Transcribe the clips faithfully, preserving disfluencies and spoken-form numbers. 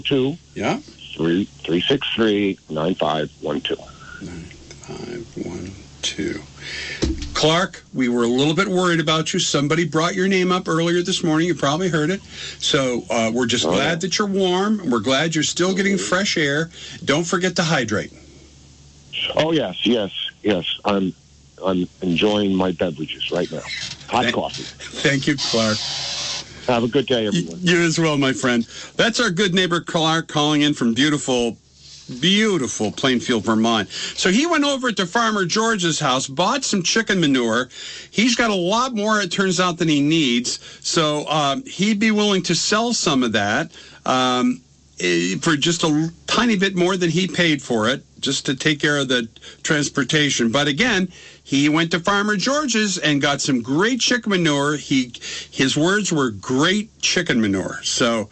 two. Yeah. Three three six three nine five one two. Nine five one two. Clark, we were a little bit worried about you. Somebody brought your name up earlier this morning. You probably heard it. So uh, we're just oh, glad yeah. that you're warm. We're glad you're still getting fresh air. Don't forget to hydrate. Oh yes, yes, yes. I'm I'm enjoying my beverages right now. Hot Thank, coffee. Thank you, Clark. Have a good day, everyone. You, you as well, my friend. That's our good neighbor Clark calling in from beautiful, beautiful Plainfield, Vermont. So he went over to Farmer George's house, bought some chicken manure. He's got a lot more, it turns out, than he needs. So um, he'd be willing to sell some of that um, for just a tiny bit more than he paid for it, just to take care of the transportation. But again, he went to Farmer George's and got some great chicken manure. He, his words were great chicken manure. So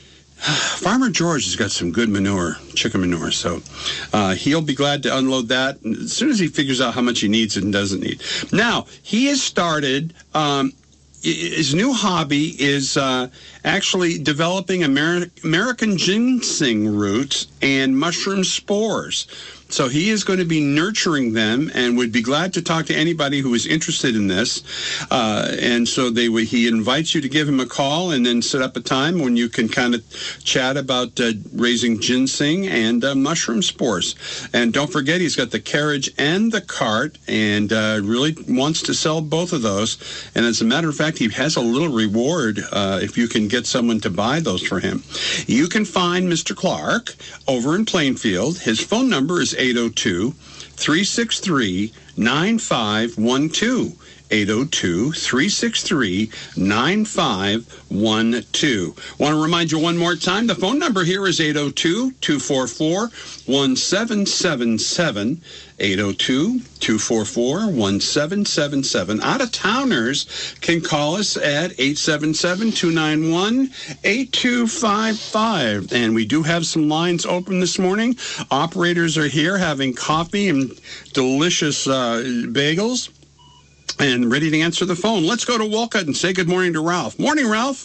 Farmer George has got some good manure, chicken manure. So uh, he'll be glad to unload that as soon as he figures out how much he needs and doesn't need. Now, he has started... Um, his new hobby is uh, actually developing Ameri- American ginseng roots and mushroom spores. So he is going to be nurturing them and would be glad to talk to anybody who is interested in this. Uh, and so they w- he invites you to give him a call and then set up a time when you can kind of chat about uh, raising ginseng and uh, mushroom spores. And don't forget, he's got the carriage and the cart and uh, really wants to sell both of those. And as a matter of fact, he has a little reward uh, if you can get someone to buy those for him. You can find Mister Clark over in Plainfield. His phone number is eight oh two, three six three, nine five one two. eight oh two, three six three, nine five one two. Want to remind you one more time, the phone number here is eight oh two, two four four, one seven seven seven. eight oh two, two four four, one seven seven seven. Out-of-towners can call us at eight seven seven, two nine one, eight two five five. And we do have some lines open this morning. Operators are here having coffee and delicious uh, bagels and ready to answer the phone. Let's go to Wolcott and say good morning to Ralph. Morning, Ralph.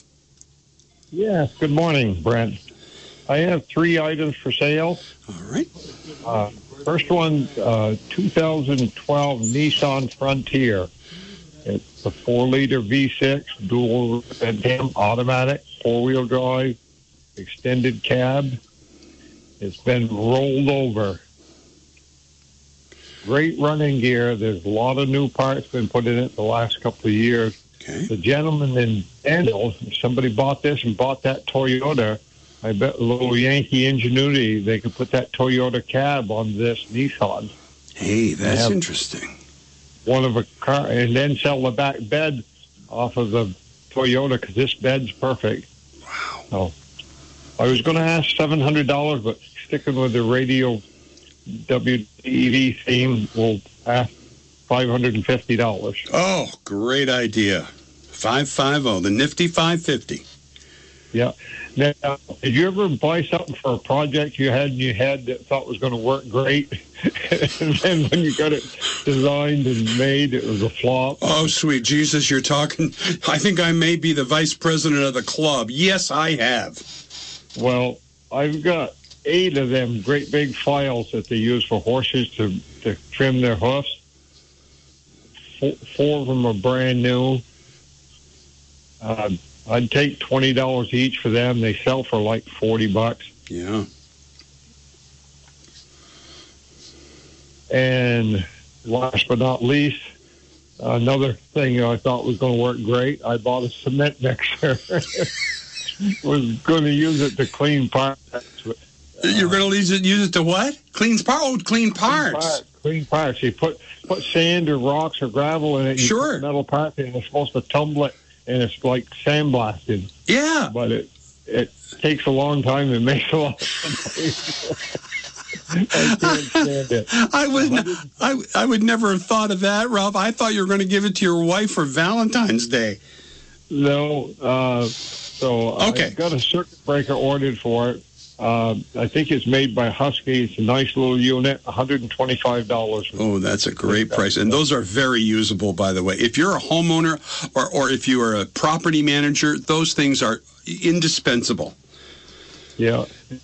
Yes, good morning, Brent. I have three items for sale. All right. Uh, first one, uh, two thousand twelve Nissan Frontier. It's a four-liter V six, dual cam, automatic, four-wheel drive, extended cab. It's been rolled over. Great running gear. There's a lot of new parts been put in it the last couple of years. Okay. The gentleman in Daniel, somebody bought this and bought that Toyota. I bet a little Yankee ingenuity, they could put that Toyota cab on this Nissan. Hey, that's interesting. One of a car, and then sell the back bed off of the Toyota because this bed's perfect. Wow. So I was going to ask seven hundred dollars, but sticking with the radio W D E V theme, we'll ask five hundred fifty dollars. Oh, great idea. five fifty, the nifty five fifty. Yeah. Now, did you ever buy something for a project you had in your head that thought was going to work great, and then when you got it designed and made, it was a flop? Oh, sweet Jesus, you're talking. I think I may be the vice president of the club. Yes, I have. Well, I've got eight of them great big files that they use for horses to, to trim their hoofs. Four, four of them are brand new. Uh, I'd take twenty dollars each for them. They sell for like forty bucks. Yeah. And last but not least, another thing I thought was going to work great, I bought a cement mixer. Was going to use it to clean parts. You're going to use it, use it to what? Clean parts? Oh, clean parts. Clean parts. Clean parts. You put, put sand or rocks or gravel in it. You Sure. Put metal parts in it. It's supposed to tumble it, and it's like sandblasted. Yeah. But it it takes a long time and makes a lot of noise. I can't stand it. I would, I, I would never have thought of that, Ralph. I thought you were going to give it to your wife for Valentine's Day. No. Uh, so okay. I've got a circuit breaker ordered for it. Uh, I think it's made by Husky. It's a nice little unit, one hundred twenty-five dollars. Oh, that's a great price. And those are very usable, by the way. If you're a homeowner or, or if you are a property manager, those things are indispensable. Yeah.